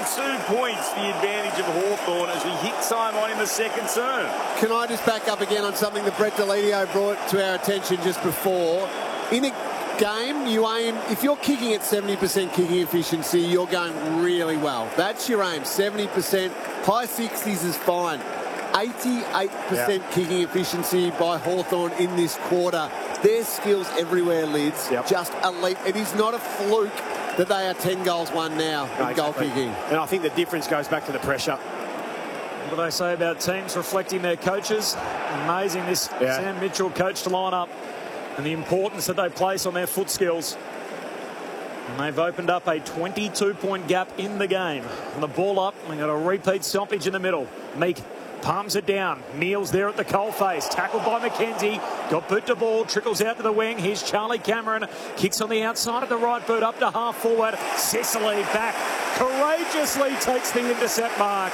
points the advantage of Hawthorn as we hit time on in the second term. Can I just back up again on something that Brett Deledio brought to our attention just before? In a game, you aim, if you're kicking at 70% kicking efficiency, you're going really well. That's your aim, 70%. High 60s is fine. 88% kicking efficiency by Hawthorn in this quarter. Their skills everywhere, Lids. Just elite. It is not a fluke that they are 10 goals won now in goal kicking. And I think the difference goes back to the pressure. What do they say about teams reflecting their coaches? Amazing this Sam Mitchell coached lineup and the importance that they place on their foot skills. And they've opened up a 22-point gap in the game. And the ball up, they've got a repeat stoppage in the middle. Meek palms it down. Meals there at the coalface. Tackled by McKenzie. Got boot to ball. Trickles out to the wing. Here's Charlie Cameron. Kicks on the outside of the right boot up to half forward. Sicily back. Courageously takes the intercept mark.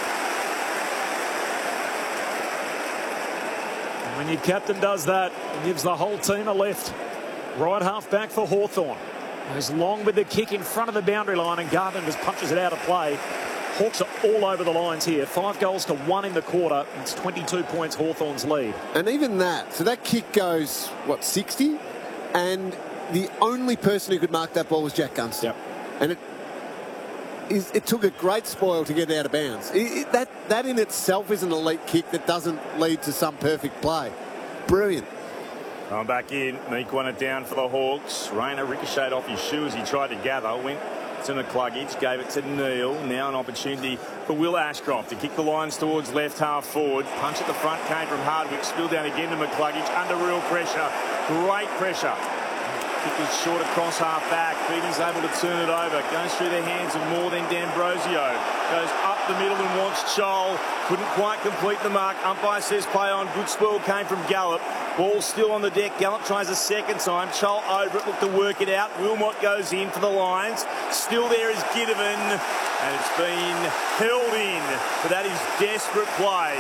And when your captain does that, it gives the whole team a lift. Right half back for Hawthorn. Goes long with the kick in front of the boundary line and Gardner just punches it out of play. Hawks are all over the lines here. 5 goals to 1 in the quarter. It's 22 points Hawthorn's lead. And even that, so that kick goes, what, 60? And the only person who could mark that ball was Jack Gunston. And it took a great spoil to get it out of bounds. That in itself is an elite kick that doesn't lead to some perfect play. Brilliant. I'm back in. Meek won it down for the Hawks. Rayner ricocheted off his shoe as he tried to gather. Went to McCluggage, gave it to Neil. Now an opportunity for Will Ashcroft to kick the lines towards left half forward. Punch at the front came from Hardwick. Spilled down again to McCluggage. Under real pressure. Great pressure. Kick is short across half back. Beatty's able to turn it over. Goes through the hands of more than D'Ambrosio. Goes up the middle and wants Chol. Couldn't quite complete the mark. Umpire says play on. Good spoil came from Gallup. Ball still on the deck. Gallup tries a second time. Chol over it. Look to work it out. Wilmot goes in for the Lions. Still there is Ginnivan. And it's been held in. But that is desperate play.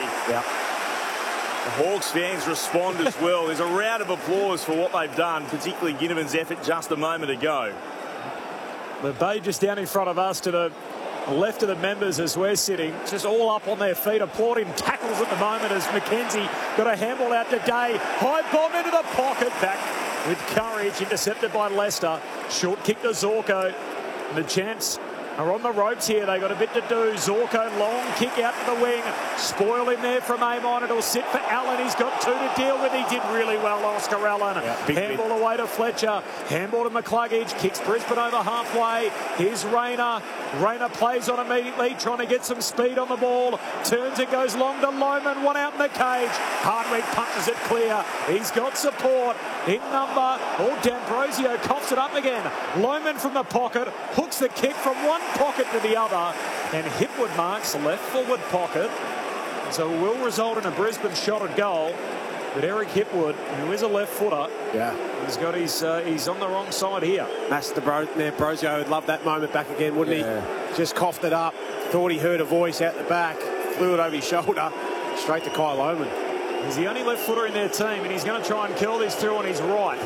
The Hawks fans respond as well. There's a round of applause for what they've done, particularly Ginnivan's effort just a moment ago. The Bay just down in front of us to the left of the members as we're sitting, just all up on their feet, applauding tackles at the moment as McKenzie got a handball out to Day. High bomb into the pocket, back with courage, intercepted by Leicester. Short kick to Zorko. And the Champs are on the ropes here. They got a bit to do. Zorko, long kick out to the wing. Spoil in there from Amon. It'll sit for Allen. He's got 2 to deal with. He did really well, Oscar Allen. Handball away to Fletcher. Handball to McCluggage. Kicks Brisbane over halfway. Here's Rayner. Rayner plays on immediately, trying to get some speed on the ball. Turns it, goes long to Loman. 1 out in the cage. Hardwick punches it clear. He's got support in number. D'Ambrosio coughs it up again. Loman from the pocket. Hooks the kick from one pocket to the other. And Hipwood marks the left forward pocket. So it will result in a Brisbane shot at goal. But Eric Hipwood, who is a left footer, he's got his he's on the wrong side here. That's the Brosio would love that moment back again, wouldn't he? Just coughed it up, thought he heard a voice out the back, flew it over his shoulder, straight to Kyle Loman. He's the only left footer in their team, and he's going to try and curl these through on his right.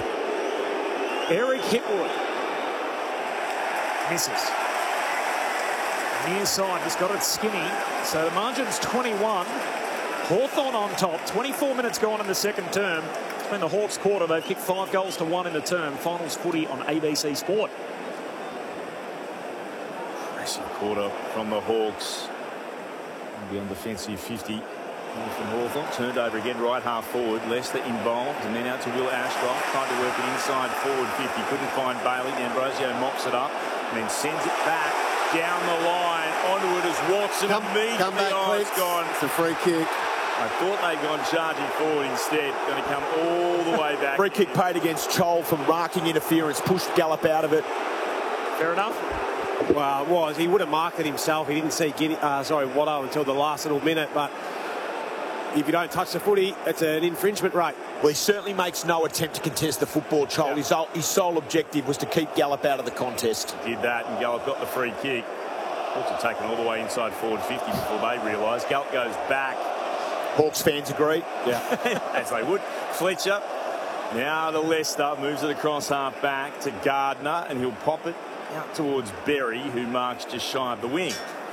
Eric Hipwood misses. Near side, he's got it skinny. So the margin's 21. Hawthorn on top. 24 minutes gone in the second term. It's been the Hawks quarter. They've kicked 5 goals to 1 in the term. Finals footy on ABC Sport. Impressive quarter from the Hawks. Be on defensive 50. From Hawthorn. Turned over again, right half forward. Leicester involved. And then out to Will Ashcroft. Tried to work it inside forward 50. Couldn't find Bailey. D'Ambrosio mops it up. And then sends it back. Down the line. Onto it as Watson. Come back, it's gone. It's a free kick. I thought they'd gone charging forward instead. Going to come all the way back. Free kick paid against Chol from marking interference. Pushed Gallup out of it. Fair enough. Well, it was. He would have marked it himself. He didn't see Watto until the last little minute. But if you don't touch the footy, it's an infringement rate. Well, he certainly makes no attempt to contest the football, Chol. His sole objective was to keep Gallup out of the contest. Did that, and Gallup got the free kick. Also taken all the way inside forward 50 before they realise. Gallup goes back. Hawks fans agree. As they would. Fletcher. Now to Leicester. Moves it across half back to Gardner, and he'll pop it out towards Berry, who marks just shy of the wing.